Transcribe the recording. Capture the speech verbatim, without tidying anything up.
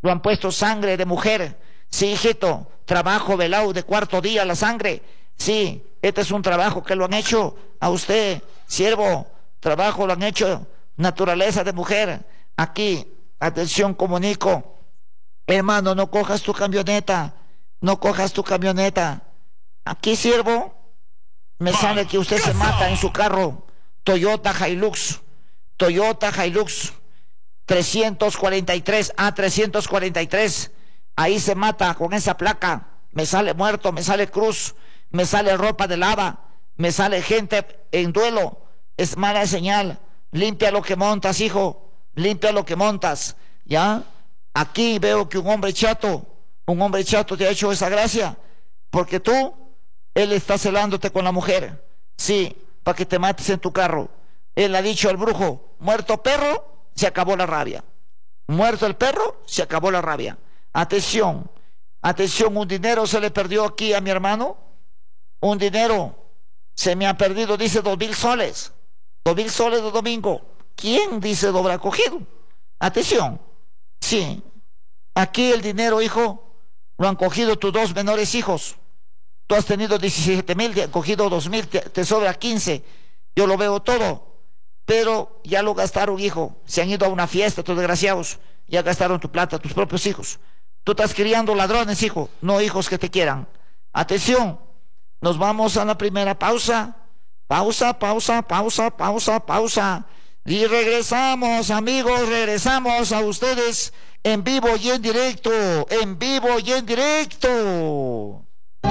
lo han puesto sangre de mujer. Sí, hijito, trabajo velado de cuarto día, la sangre. Sí, este es un trabajo que lo han hecho a usted, siervo. Trabajo lo han hecho, naturaleza de mujer. Aquí, atención, comunico. Hermano, no cojas tu camioneta, no cojas tu camioneta. Aquí, siervo, me sale que usted se mata en su carro. Toyota Hilux, Toyota Hilux, trescientos cuarenta y tres, A trescientos cuarenta y tres. Ahí se mata con esa placa. Me sale muerto, me sale cruz, me sale ropa de lava, me sale gente en duelo. Es mala señal. Limpia lo que montas, hijo, limpia lo que montas, ¿ya? Aquí veo que un hombre chato, un hombre chato te ha hecho esa gracia, porque tú, él está celándote con la mujer, sí, para que te mates en tu carro. Él ha dicho al brujo, muerto perro, se acabó la rabia. Muerto el perro, se acabó la rabia. Atención, atención, un dinero se le perdió aquí a mi hermano, un dinero se me ha perdido, dice dos mil soles, dos mil soles de domingo. ¿Quién dice lo habrá cogido? Atención, sí, aquí el dinero, hijo, lo han cogido tus dos menores hijos. Tú has tenido diecisiete mil, te han cogido dos mil, te, te sobra quince. Yo lo veo todo, pero ya lo gastaron, hijo. Se han ido a una fiesta, tus desgraciados. Ya gastaron tu plata, tus propios hijos. Tú estás criando ladrones, hijo, no hijos que te quieran. Atención, nos vamos a la primera pausa. Pausa, pausa, pausa, pausa, pausa. Y regresamos, amigos, regresamos a ustedes en vivo y en directo. En vivo y en directo.